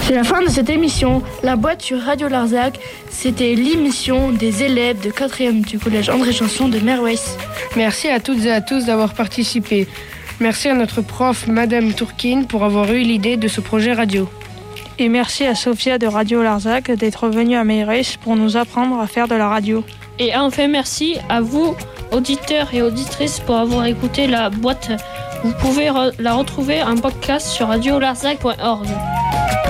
C'est la fin de cette émission. La boîte sur Radio Larzac, c'était l'émission des élèves de 4e du collège André Chanson de Merwes. Merci à toutes et à tous d'avoir participé. Merci à notre prof, Madame Tourkine, pour avoir eu l'idée de ce projet radio. Et merci à Sophia de Radio Larzac d'être venue à Merwes pour nous apprendre à faire de la radio. Et enfin, merci à vous, auditeurs et auditrices, pour avoir écouté la boîte. Vous pouvez la retrouver en podcast sur radiolarzac.org.